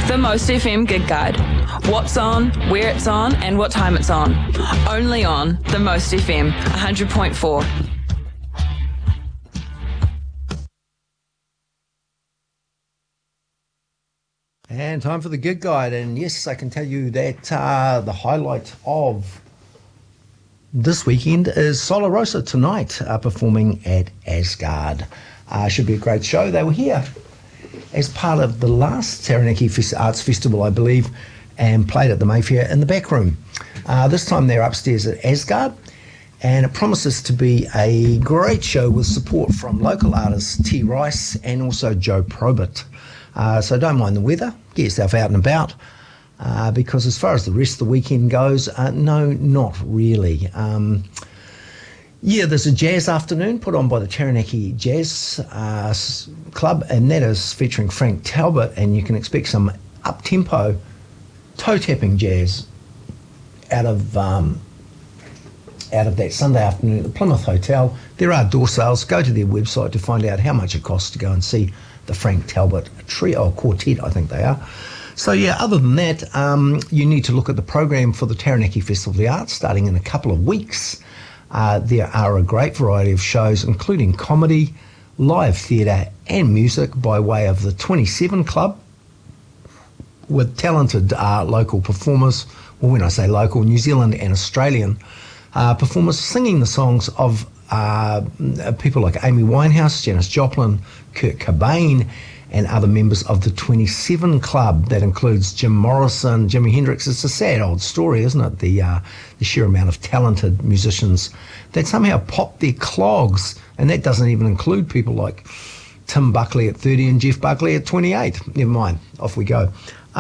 The Most FM Gig Guide. What's on, where it's on, and what time it's on. Only on The Most FM 100.4. And time for the Gig Guide. And yes, I can tell you that the highlight of this weekend is Solar Rosa tonight performing at Asgard. Should be a great show. They were here as part of the last Taranaki Arts Festival, I believe, and played at the Mayfair in the back room. This time they're upstairs at Asgard, and it promises to be a great show with support from local artists T. Rice and also Joe Probert. So don't mind the weather, get yourself out and about, because as far as the rest of the weekend goes, no, not really. There's a jazz afternoon put on by the Taranaki Jazz Club, and that is featuring Frank Talbot, and you can expect some up-tempo, toe-tapping jazz out of that Sunday afternoon at the Plymouth Hotel. There are door sales. Go to their website to find out how much it costs to go and see the Frank Talbot trio, or quartet, I think they are. So other than that, you need to look at the program for the Taranaki Festival of the Arts starting in a couple of weeks. There are a great variety of shows, including comedy, live theatre and music by way of the 27 Club, with talented local performers, well, when I say local, New Zealand and Australian performers singing the songs of people like Amy Winehouse, Janis Joplin, Kurt Cobain, and other members of the 27 Club. That includes Jim Morrison, Jimi Hendrix. It's a sad old story, isn't it? The sheer amount of talented musicians that somehow popped their clogs, and that doesn't even include people like Tim Buckley at 30 and Jeff Buckley at 28. Never mind, off we go.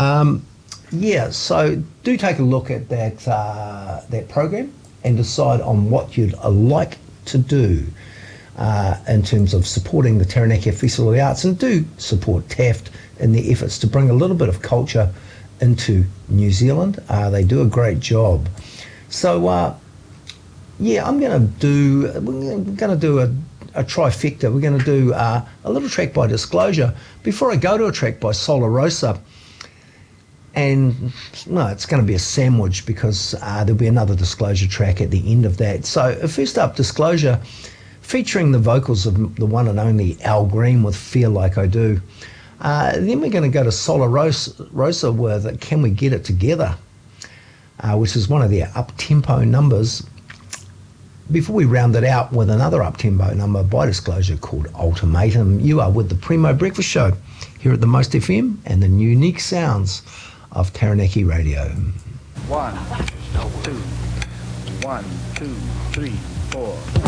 So do take a look at that program and decide on what you'd like to do in terms of supporting the Taranaki Festival of the Arts, and do support TAFT in their efforts to bring a little bit of culture into New Zealand. They do a great job. So we're going to do a trifecta. We're going to do a little track by Disclosure before I go to a track by Solar Rosa. And it's going to be a sandwich, because there'll be another Disclosure track at the end of that. So first up, Disclosure, featuring the vocals of the one and only Al Green with Feel Like I Do. Then we're going to go to Solar Rosa with Can We Get It Together, which is one of their up-tempo numbers, before we round it out with another up-tempo number by Disclosure called Ultimatum. You are with the Primo Breakfast Show here at the Most FM and the unique sounds of Taranaki Radio. 1, 2, 1, 2, 3, 4.